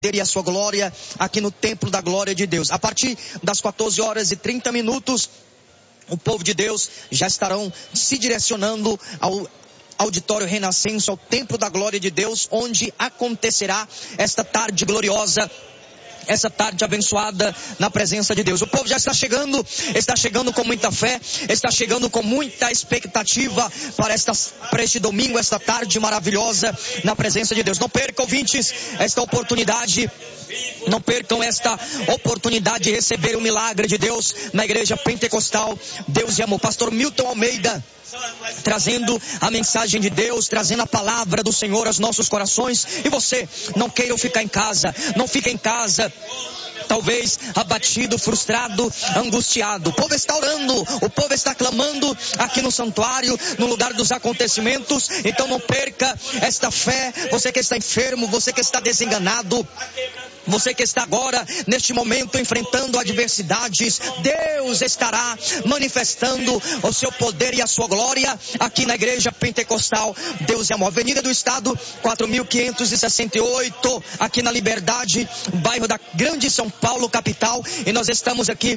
e a sua glória aqui no templo da glória de Deus. A partir das 14h30, o povo de Deus já estarão se direcionando ao auditório Renascença, ao templo da glória de Deus, onde acontecerá esta tarde gloriosa, essa tarde abençoada na presença de Deus. O povo já está chegando com muita fé, está chegando com muita expectativa para este domingo, esta tarde maravilhosa na presença de Deus. Não percam, ouvintes, esta oportunidade. Não percam esta oportunidade de receber o milagre de Deus na igreja pentecostal Deus e Amor. Pastor Milton Almeida trazendo a mensagem de Deus, trazendo a palavra do Senhor aos nossos corações. E você, não queira ficar em casa, não fique em casa, talvez abatido, frustrado, angustiado. O povo está orando, o povo está clamando aqui no santuário, no lugar dos acontecimentos. Então não perca esta fé. Você que está enfermo, você que está desenganado, você que está agora, neste momento, enfrentando adversidades, Deus estará manifestando o seu poder e a sua glória aqui na igreja pentecostal Deus e Amor. Avenida do Estado, 4568, aqui na Liberdade, bairro da Grande São Paulo, capital. E nós estamos aqui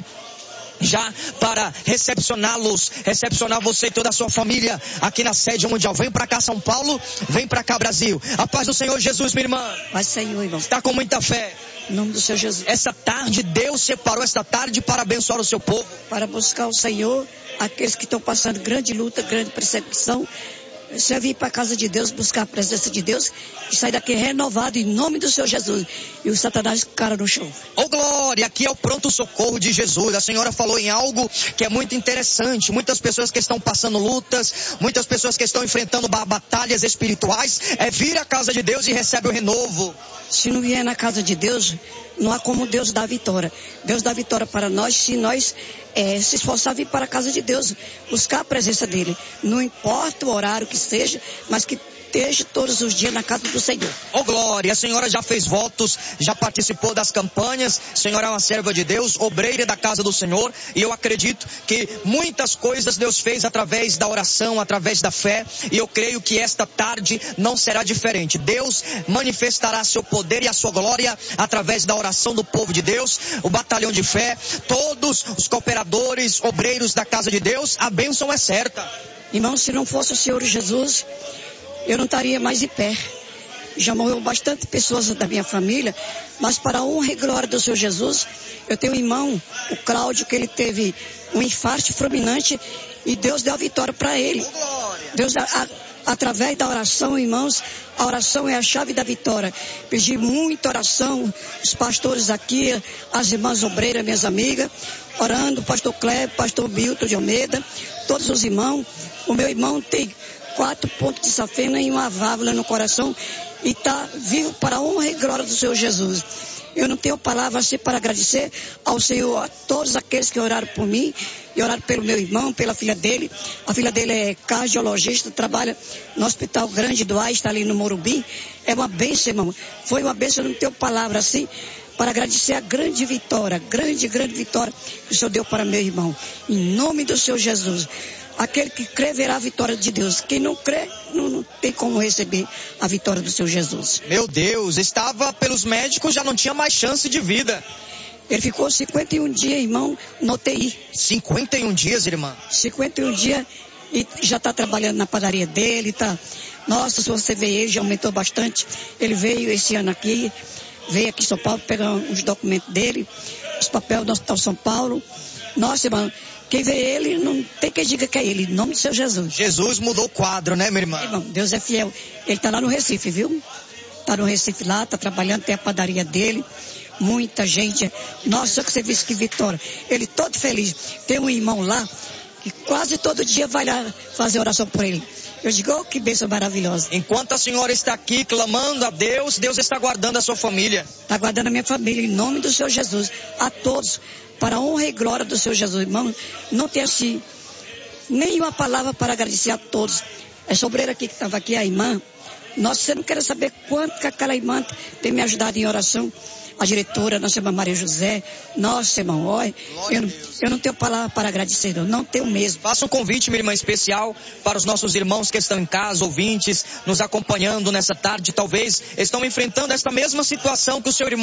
já para recepcionar você e toda a sua família aqui na sede mundial. Vem para cá, São Paulo, vem para cá, Brasil. A paz do Senhor Jesus, minha irmã. Paz do Senhor, irmão. Está com muita fé. Em nome do Senhor Jesus. Essa tarde, Deus separou esta tarde para abençoar o seu povo. Para buscar o Senhor, aqueles que estão passando grande luta, grande perseguição. Você vir para a casa de Deus, buscar a presença de Deus e sair daqui renovado em nome do Senhor Jesus. E o Satanás cara no chão. Oh glória, aqui é o pronto-socorro de Jesus. A senhora falou em algo que é muito interessante. Muitas pessoas que estão passando lutas, muitas pessoas que estão enfrentando batalhas espirituais, vir à casa de Deus e recebe o renovo. Se não vier na casa de Deus, não há como Deus dar vitória. Deus dá vitória para nós se nós se esforçar a vir para a casa de Deus, buscar a presença dele. Não importa o horário que seja, mas que esteja todos os dias na casa do Senhor. Oh glória, a senhora já fez votos, já participou das campanhas, a senhora é uma serva de Deus, obreira da casa do Senhor, e eu acredito que muitas coisas Deus fez através da oração, através da fé, e eu creio que esta tarde não será diferente. Deus manifestará seu poder e a sua glória através da oração do povo de Deus, o batalhão de fé, todos os cooperadores, obreiros da casa de Deus. A bênção é certa. Irmão, se não fosse o Senhor Jesus, eu não estaria mais em pé. Já morreu bastante pessoas da minha família, mas para a honra e glória do Senhor Jesus, eu tenho um irmão, o Cláudio, que ele teve um infarto fulminante e Deus deu a vitória para ele. Deus, através da oração, irmãos, a oração é a chave da vitória. Pedi muita oração, os pastores aqui, as irmãs obreiras, minhas amigas, orando, pastor Cleber, pastor Milton de Almeida, todos os irmãos. O meu irmão tem 4 pontos de safena e uma válvula no coração e está vivo para a honra e glória do Senhor Jesus. Eu não tenho palavras assim para agradecer ao Senhor, a todos aqueles que oraram por mim e oraram pelo meu irmão, pela filha dele. A filha dele é cardiologista, trabalha no Hospital Grande do Ar, está ali no Morumbi. É uma bênção, irmão. Foi uma bênção, eu não tenho palavras assim para agradecer a grande vitória, grande vitória que o Senhor deu para meu irmão. Em nome do Senhor Jesus. Aquele que crê verá a vitória de Deus. Quem não crê, não tem como receber a vitória do Senhor Jesus. Meu Deus, estava pelos médicos, já não tinha mais chance de vida. Ele ficou 51 dias, irmão, no UTI. 51 dias, irmã? 51 dias e já está trabalhando na padaria dele, tá. Nossa, se você ver ele, já aumentou bastante. Ele veio esse ano aqui, veio aqui em São Paulo, pegar os documentos dele, os papéis do Hospital São Paulo. Nossa, irmão, quem vê ele, não tem quem diga que é ele, em nome do Senhor Jesus. Jesus mudou o quadro, né, minha irmã? Irmão, Deus é fiel. Ele está lá no Recife, viu? Está no Recife lá, está trabalhando, tem a padaria dele. Muita gente. Nossa, que você viu que vitória. Ele todo feliz. Tem um irmão lá que quase todo dia vai lá fazer oração por ele. Eu digo, oh, que bênção maravilhosa. Enquanto a senhora está aqui clamando a Deus, Deus está guardando a sua família. Está guardando a minha família, em nome do Senhor Jesus. A todos, para a honra e glória do Senhor Jesus. Irmão, não tem assim nenhuma palavra para agradecer a todos. Essa obreira aqui que estava aqui, a irmã. Nossa, você não quer saber quanto que aquela irmã tem me ajudado em oração. A diretora, nossa irmã Maria José. Nossa, irmão, olha, eu não tenho palavra para agradecer, não tenho mesmo. Faça um convite, minha irmã, especial para os nossos irmãos que estão em casa, ouvintes, nos acompanhando nessa tarde, talvez estão enfrentando esta mesma situação que o seu irmão